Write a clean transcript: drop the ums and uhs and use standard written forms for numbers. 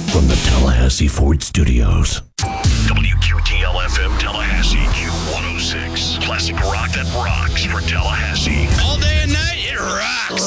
from the Tallahassee Ford Studios. WQTL-FM Tallahassee, Q106. Classic rock that rocks for Tallahassee. All day and night, it rocks.